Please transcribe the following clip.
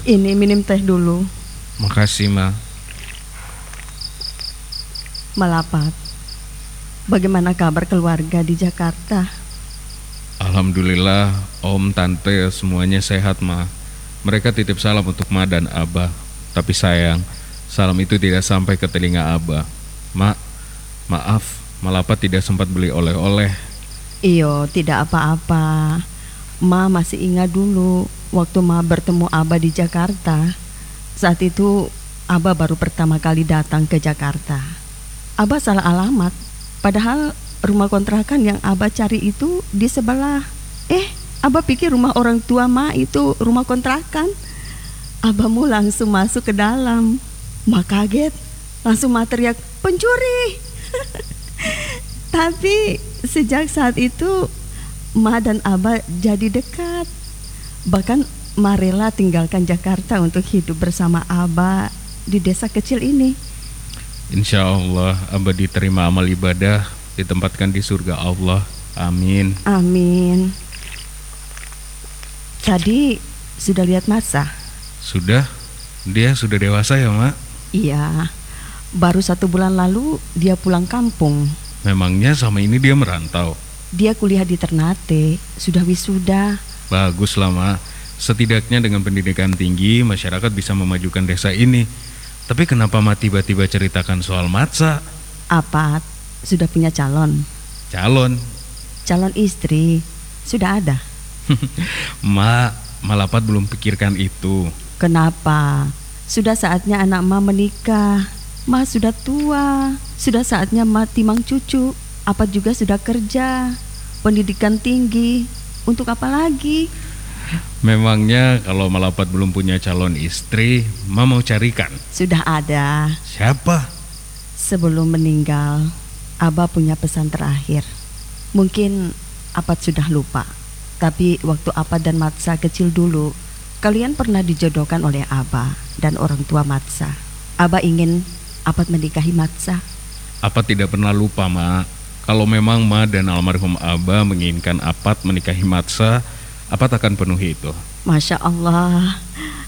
Ini minum teh dulu. Makasih, Ma. Malapat, bagaimana kabar keluarga di Jakarta? Alhamdulillah, Om, Tante, semuanya sehat, Ma. Mereka titip salam untuk Ma dan Abah. Tapi sayang, salam itu tidak sampai ke telinga Abah. Ma, maaf, Malapat tidak sempat beli oleh-oleh. Iyo, tidak apa-apa. Ma masih ingat dulu waktu Ma bertemu Abah di Jakarta. Saat itu Abah baru pertama kali datang ke Jakarta. Abah salah alamat. Padahal rumah kontrakan yang Abah cari itu di sebelah. Abah pikir rumah orang tua Ma itu rumah kontrakan. Abahmu langsung masuk ke dalam. Ma kaget. Langsung Ma teriak, "Pencuri!" Tapi sejak saat itu Ma dan Abah jadi dekat. Bahkan Ma rela tinggalkan Jakarta untuk hidup bersama Abah di desa kecil ini. Insya Allah, Abah diterima amal ibadah, ditempatkan di surga Allah. Amin. Amin. Tadi sudah lihat Masa? Sudah? Dia sudah dewasa ya, Ma? Iya, baru 1 bulan lalu dia pulang kampung. Memangnya sama ini dia merantau? Dia kuliah di Ternate, sudah wisuda. Bagus lah, Ma. Setidaknya dengan pendidikan tinggi, masyarakat bisa memajukan desa ini. Tapi kenapa Ma tiba-tiba ceritakan soal Matsa? Apa? Sudah punya calon? Calon? Calon istri? Sudah ada? Ma, Malapat belum pikirkan itu. Kenapa? Sudah saatnya anak Ma menikah. Ma sudah tua. Sudah saatnya Ma timang cucu. Apa juga sudah kerja, pendidikan tinggi. Untuk apa lagi? Memangnya kalau Malapat belum punya calon istri, Ma mau carikan? Sudah ada. Siapa? Sebelum meninggal, Abah punya pesan terakhir. Mungkin Apat sudah lupa. Tapi waktu Apat dan Matsa kecil dulu, kalian pernah dijodohkan oleh Abah dan orang tua Matsa. Abah ingin Apat menikahi Matsa. Apat tidak pernah lupa, Ma. Kalau memang Ma dan almarhum Abah menginginkan Apat menikahi Matsa, Apat akan penuhi itu. Masya Allah,